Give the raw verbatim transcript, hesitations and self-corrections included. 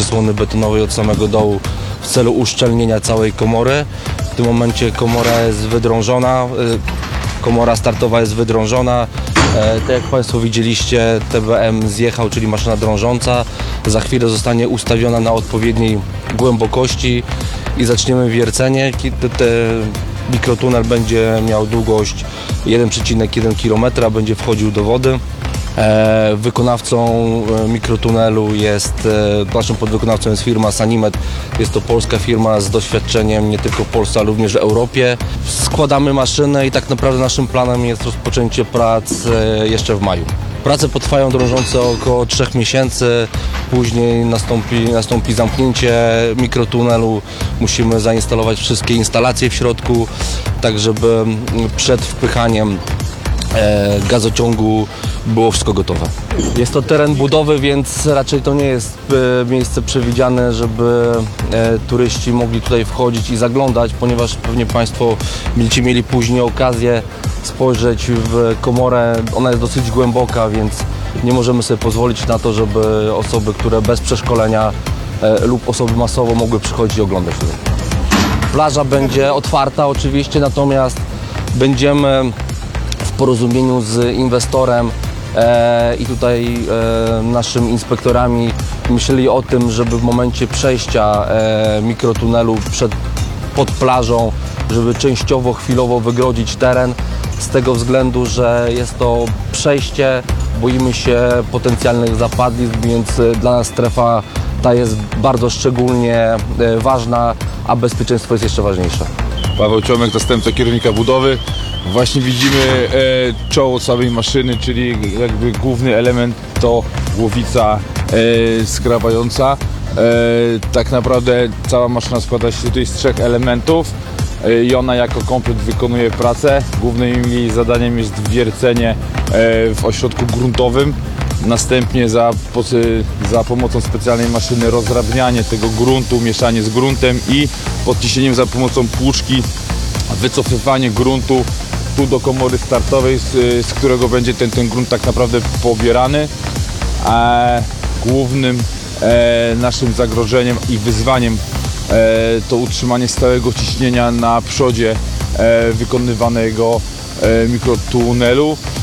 przysłony betonowej od samego dołu w celu uszczelnienia całej komory. W tym momencie komora jest wydrążona, komora startowa jest wydrążona. Tak jak Państwo widzieliście, T B M zjechał, czyli maszyna drążąca. Za chwilę zostanie ustawiona na odpowiedniej głębokości i zaczniemy wiercenie. Mikrotunel będzie miał długość jeden przecinek jeden kilometra, będzie wchodził do wody. Wykonawcą mikrotunelu jest, naszym podwykonawcą jest firma Sanimet. Jest to polska firma z doświadczeniem nie tylko w Polsce, ale również w Europie. Składamy maszynę i tak naprawdę naszym planem jest rozpoczęcie prac jeszcze w maju. Prace potrwają drążące około trzech miesięcy, później nastąpi, nastąpi zamknięcie mikrotunelu. Musimy zainstalować wszystkie instalacje w środku, tak żeby przed wpychaniem gazociągu było wszystko gotowe. Jest to teren budowy, więc raczej to nie jest miejsce przewidziane, żeby turyści mogli tutaj wchodzić i zaglądać, ponieważ pewnie Państwo będziecie mieli później okazję spojrzeć w komorę. Ona jest dosyć głęboka, więc nie możemy sobie pozwolić na to, żeby osoby, które bez przeszkolenia lub osoby masowo mogły przychodzić i oglądać tutaj. Plaża będzie otwarta oczywiście, natomiast będziemy w porozumieniu z inwestorem e, i tutaj e, naszymi inspektorami myśleli o tym, żeby w momencie przejścia e, mikrotunelu przed, pod plażą, żeby częściowo, chwilowo wygrodzić teren, z tego względu, że jest to przejście, boimy się potencjalnych zapadlisk, więc dla nas strefa ta jest bardzo szczególnie e, ważna, a bezpieczeństwo jest jeszcze ważniejsze. Paweł Ciomek, zastępca kierownika budowy. Właśnie widzimy e, czoło całej maszyny, czyli jakby główny element to głowica e, skrawająca. E, tak naprawdę cała maszyna składa się tutaj z trzech elementów e, i ona jako komplet wykonuje pracę. Głównym jej zadaniem jest wiercenie e, w ośrodku gruntowym. Następnie za, za pomocą specjalnej maszyny rozrabnianie tego gruntu, mieszanie z gruntem i podciśnieniem za pomocą płuczki wycofywanie gruntu tu do komory startowej, z, z którego będzie ten, ten grunt tak naprawdę pobierany. E, głównym e, naszym zagrożeniem i wyzwaniem e, to utrzymanie stałego ciśnienia na przodzie e, wykonywanego e, mikrotunelu.